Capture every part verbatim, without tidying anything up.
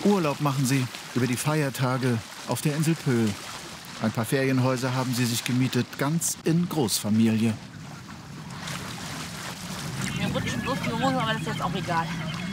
Urlaub machen sie über die Feiertage auf der Insel Pöhl. Ein paar Ferienhäuser haben sie sich gemietet, ganz in Großfamilie. Wir rutschen bloß die Hose, aber das ist jetzt auch egal.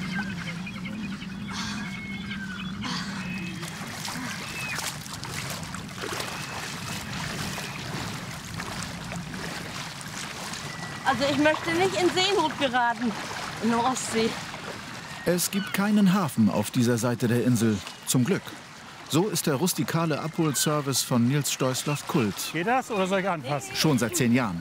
Also ich möchte nicht in Seenot geraten, in der Ostsee. Es gibt keinen Hafen auf dieser Seite der Insel, zum Glück. So ist der rustikale Abholservice von Nils Stoislav Kult. Geht das oder soll ich anpassen? Schon seit zehn Jahren.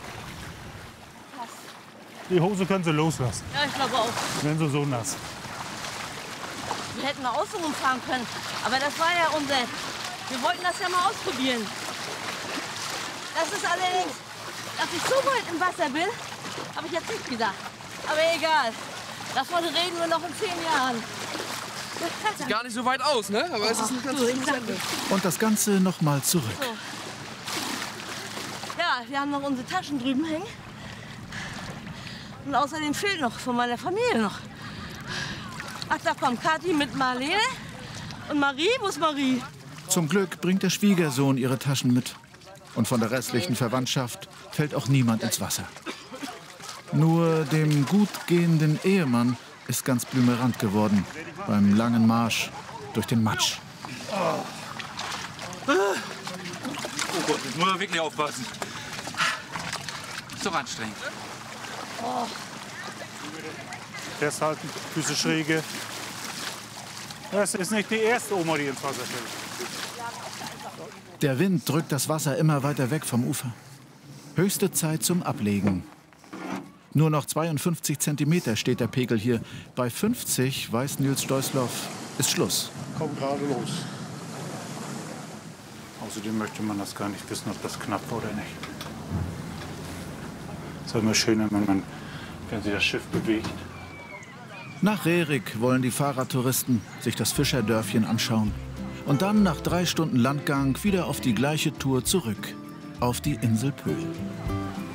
Die Hose können Sie loslassen. Ja, ich glaube auch. Wenn Sie so nass. Wir hätten nach außen rumfahren können, aber das war ja unser... Wir wollten das ja mal ausprobieren. Das ist allerdings, dass ich so weit im Wasser bin, habe ich jetzt nicht gedacht. Aber egal, davon reden wir noch in zehn Jahren. Sieht gar nicht so weit aus, ne? Aber es ist nicht ganz so. Und das Ganze noch mal zurück. So. Ja, wir haben noch unsere Taschen drüben hängen. Und außerdem fehlt noch von meiner Familie noch. Ach, da kommt Kathi mit Marlene. Und Marie, wo ist Marie? Zum Glück bringt der Schwiegersohn ihre Taschen mit. Und von der restlichen Verwandtschaft fällt auch niemand ins Wasser. Nur dem gut gehenden Ehemann ist ganz blümerant geworden beim langen Marsch durch den Matsch. Oh Gott, jetzt muss man wirklich aufpassen. Ist doch anstrengend. Oh. Festhalten, Füße schräge. Das ist nicht die erste Oma, die ins Wasser fällt. Der Wind drückt das Wasser immer weiter weg vom Ufer. Höchste Zeit zum Ablegen. Nur noch zweiundfünfzig Zentimeter steht der Pegel hier. Bei fünfzig, weiß Nils Stoislav, ist Schluss. Kommt gerade los. Außerdem möchte man das gar nicht wissen, ob das knapp war oder nicht. Es ist immer schöner, wenn, man, wenn sich das Schiff bewegt. Nach Rerik wollen die Fahrradtouristen sich das Fischerdörfchen anschauen. Und dann nach drei Stunden Landgang wieder auf die gleiche Tour zurück, auf die Insel Pöhl.